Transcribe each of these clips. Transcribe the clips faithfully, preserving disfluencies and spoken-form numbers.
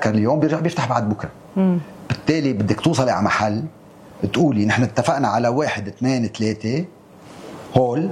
سكر اليوم بيرجع بيفتح بعد بكره. مم. بالتالي بدك توصلي على محل تقولي نحن اتفقنا على واحد اثنين ثلاثه هول،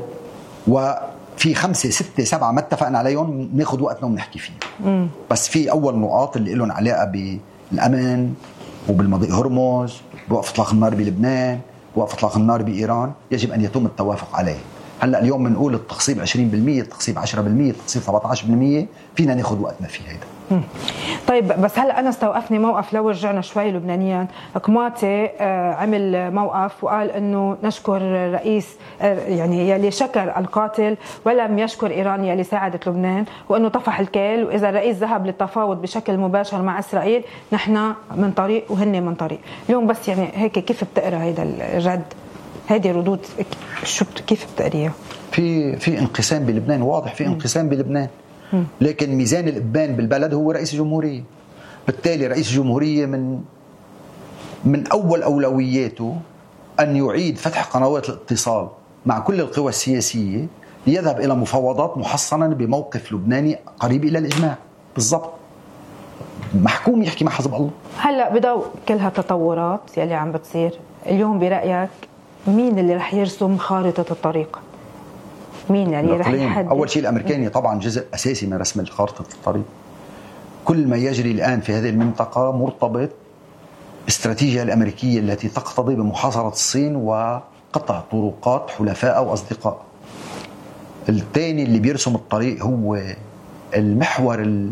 وفي خمسه سته سبعه ما اتفقنا عليهم، بناخذ وقتنا وبنحكي فيهم. بس في اول نقاط اللي لهم علاقه بالامن وبالمضيق هرمز، بوقف اطلاق النار بلبنان، بوقف اطلاق النار بايران، يجب ان يتم التوافق عليه. هلا اليوم بنقول التخصيب عشرين بالمئة، التخصيب عشرة بالمئة، التخصيب سبعة عشر بالمئة، فينا ناخذ وقتنا في هذا. طيب بس هلا انا استوقفني موقف، لو رجعنا شوي لبنانيا، كماتي عمل موقف وقال انه نشكر رئيس يعني يلي شكر القاتل ولم يشكر ايران يلي ساعدت لبنان، وانه طفح الكيل، واذا الرئيس ذهب للتفاوض بشكل مباشر مع اسرائيل نحن من طريق وهن من طريق. اليوم بس يعني هيك كيف بتقرا هذا الرد، هذه ردود شو كيف بتقريها؟ في في انقسام بلبنان، واضح في انقسام بلبنان، لكن ميزان الإبان بالبلد هو رئيس الجمهورية. بالتالي رئيس الجمهورية من من أول أولوياته أن يعيد فتح قنوات الاتصال مع كل القوى السياسية ليذهب إلى مفاوضات محصنا بموقف لبناني قريب إلى الإجماع. بالضبط، محكوم يحكي مع حزب الله. هلأ بضوء كل هالتطورات يلي عم بتصير اليوم، برأيك مين اللي رح يرسم خارطة الطريق؟ مين يعني رح يحدد؟ أول شيء الأمريكاني طبعا جزء أساسي من رسم خارطة الطريق. كل ما يجري الآن في هذه المنطقة مرتبط باستراتيجية الأمريكية التي تقتضي بمحاصرة الصين وقطع طرقات حلفاء أو أصدقاء. الثاني اللي بيرسم الطريق هو المحور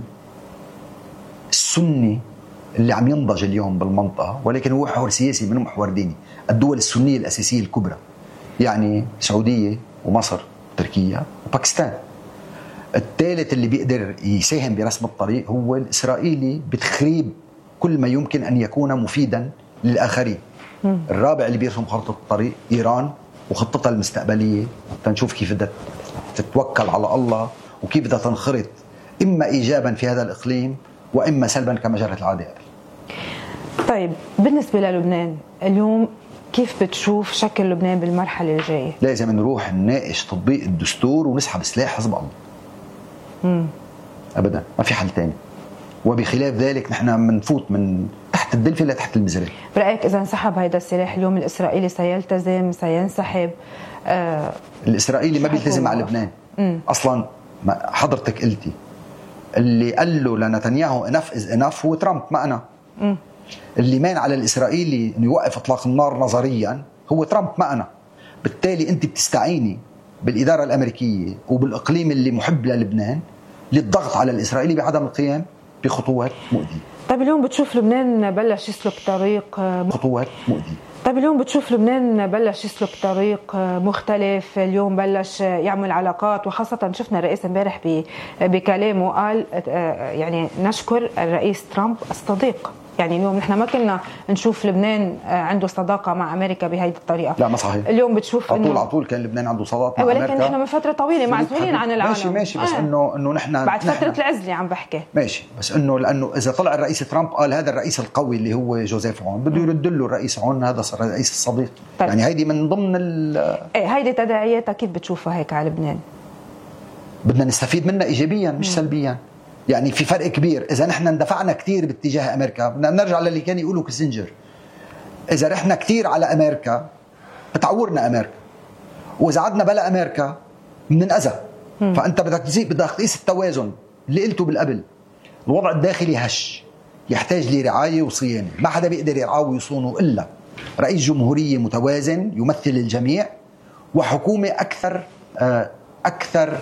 السني اللي عم ينضج اليوم بالمنطقة، ولكن هو محور سياسي من محور ديني. الدول السنية الأساسية الكبرى يعني السعودية ومصر تركيا وباكستان. الثالث اللي بيقدر يساهم برسم الطريق هو الإسرائيلي بتخريب كل ما يمكن أن يكون مفيدا للآخرين. الرابع اللي بيرسم خطة الطريق إيران وخطتها المستقبلية، تنشوف كيف بدها تتوكل على الله وكيف بدها تنخرط إما إيجابا في هذا الإقليم وإما سلبا كما جرت العادة. طيب بالنسبة للبنان اليوم كيف بتشوف شكل لبنان بالمرحلة الجاية؟ لازم نروح نناقش تطبيق الدستور ونسحب سلاح حزب الله. مم. أبدا ما في حل تاني. وبخلاف ذلك نحن منفوت من تحت الدلفة لتحت المزرعة. برأيك إذا انسحب هذا السلاح اليوم الإسرائيلي سيلتزم سينسحب؟ آه الإسرائيلي ما بيلتزم مع لبنان. مم. أصلا حضرتك قلتي اللي قال له لنتنياهو enough is enough هو ترامب ما أنا. مم. اللي مان على الإسرائيلي أنه يوقف إطلاق النار نظريا هو ترامب ما أنا. بالتالي أنت بتستعيني بالإدارة الأمريكية وبالإقليم اللي محب للبنان للضغط على الإسرائيلي بعدم القيام بخطوات مؤذية. طيب اليوم بتشوف لبنان بلش يسلك طريق خطوات مؤذية. طيب اليوم بتشوف لبنان بلش يسلك طريق مختلف، اليوم بلش يعمل علاقات، وخاصة شفنا الرئيس امبارح بكلامه قال يعني نشكر الرئيس ترامب الصديق. يعني اليوم نحن ما كنا نشوف لبنان عنده صداقة مع أمريكا بهذه الطريقة. لا ما صحيح. اليوم بتشوف على طول على طول كان لبنان عنده صداقة مع أمريكا، ولكن نحن من فترة طويلة معزولين عن العالم. ماشي ماشي بس آه. إنه إنه نحن بعد نحن فترة العزلة عم بحكي. ماشي بس إنه لأنه إذا طلع الرئيس ترامب قال هذا الرئيس القوي اللي هو جوزيف عون بده يرد له الرئيس عون هذا الرئيس الصديق. طيب. يعني هيدي من ضمن ال إيه هيدي تداعياتها كيف بتشوفها هيك على لبنان؟ بدنا نستفيد منها إيجابيا مش م. سلبيا. يعني في فرق كبير. إذا نحن اندفعنا كتير باتجاه أمريكا بدنا نرجع للي كان يقولوا كيسنجر، إذا رحنا كتير على أمريكا بتعورنا أمريكا، وإذا عدنا بلا أمريكا بننأذى. فأنت بدك تزيد بدك تقيس التوازن اللي قلته بالقبل. الوضع الداخلي هش يحتاج لرعاية وصيانة، ما حدا بيقدر يرعاه ويصونه إلا رئيس جمهورية متوازن يمثل الجميع، وحكومة أكثر أكثر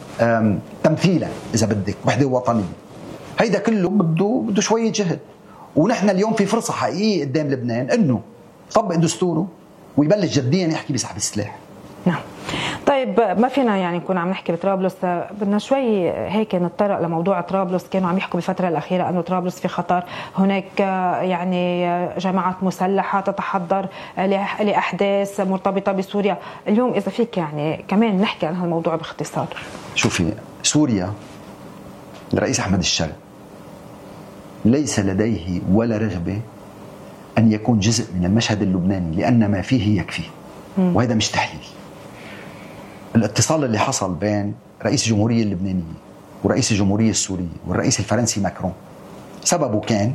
تمثيلا إذا بدك وحدة وطنية. هيدا كله بده بده شوية جهد، ونحن اليوم في فرصة حقيقية قدام لبنان إنه يطبق دستوره ويبلش جديا يحكي بسحب السلاح. نعم. طيب ما فينا يعني نكون عم نحكي بطرابلس، بدنا شوي هيك نتطرق لموضوع طرابلس. كانوا عم يحكوا بالفترة الأخيرة أنه طرابلس في خطر، هناك يعني جماعات مسلحة تتحضر لأحداث مرتبطة بسوريا. اليوم إذا فيك يعني كمان نحكي عن هالموضوع باختصار. شوفي سوريا، الرئيس أحمد الشرع ليس لديه ولا رغبة أن يكون جزء من المشهد اللبناني، لأن ما فيه يكفي. وهذا مش تحليل. الاتصال اللي حصل بين رئيس الجمهورية اللبنانية ورئيس الجمهورية السورية والرئيس الفرنسي ماكرون سببه كان